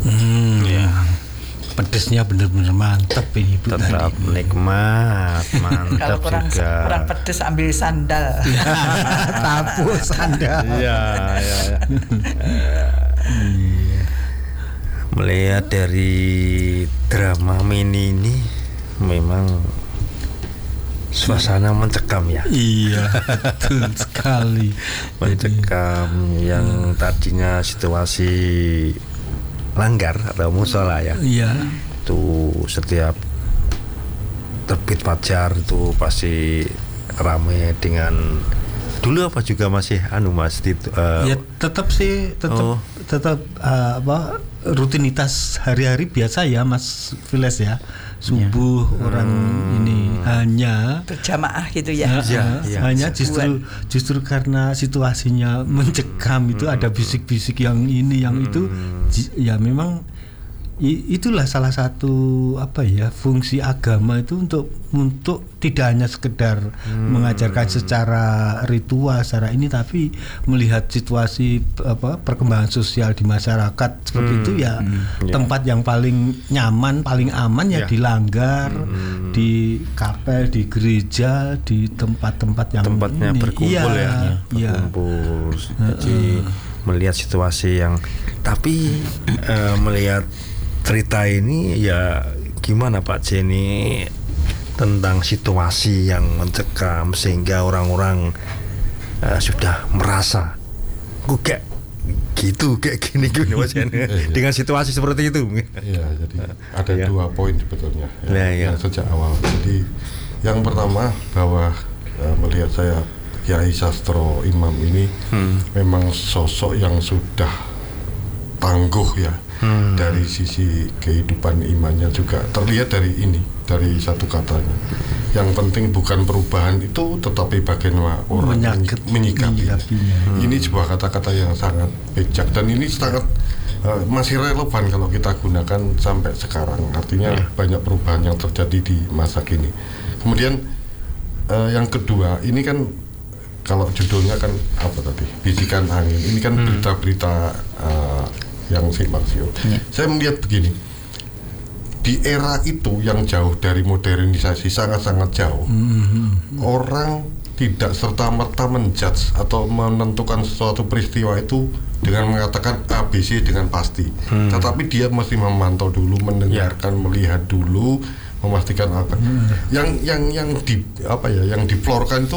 Ya. Pedesnya benar-benar mantap ini Bu. Tetap nikmat, mantap Kalau juga. kurang pedes ambil sandal. Tapu sandal. Iya. Melihat dari drama mini ini memang suasana mencekam ya. Iya, betul sekali. Mencekam yang tadinya situasi langgar atau musola ya. Iya. Itu setiap terbit fajar itu pasti ramai dengan dulu apa juga masih Mas Ya tetap rutinitas hari-hari biasa ya Mas Viles ya. Subuh orang ini hanya Berjamaah gitu ya. Hanya justru karena situasinya mencekam itu ada bisik-bisik yang ini yang itu ya memang itulah salah satu fungsi agama itu untuk tidak hanya sekedar mengajarkan secara ritual secara ini, tapi melihat situasi perkembangan sosial di masyarakat seperti itu ya. Tempat yang paling nyaman paling aman ya di langgar, di kapel, di gereja, di tempat-tempat yang tempatnya ini. berkumpul berkumpul. Jadi melihat situasi yang melihat cerita ini ya gimana Pak Jenny tentang situasi yang mencekam sehingga orang-orang sudah merasa kok kayak gini Mas Jenny dengan situasi seperti itu. Iya, jadi ada dua poin sebetulnya yang sejak awal. Jadi yang pertama bahwa melihat saya Kiai Sastro Imam ini memang sosok yang sudah tangguh ya. Dari sisi kehidupan imannya juga terlihat dari satu katanya. Yang penting bukan perubahan itu, tetapi bagaimana orang menyikapinya. Ini sebuah kata-kata yang sangat bijak dan ini sangat masih relevan kalau kita gunakan sampai sekarang. Artinya banyak perubahan yang terjadi di masa kini. Kemudian yang kedua, ini kan kalau judulnya kan apa tadi? Bisikan angin. Ini kan berita-berita yang simpang siur. Saya melihat begini, di era itu yang jauh dari modernisasi, sangat-sangat jauh, orang tidak serta-merta menjudge atau menentukan suatu peristiwa itu dengan mengatakan ABC dengan pasti, tetapi dia mesti memantau dulu, mendengarkan, melihat dulu, memastikan apa yang diflorkan itu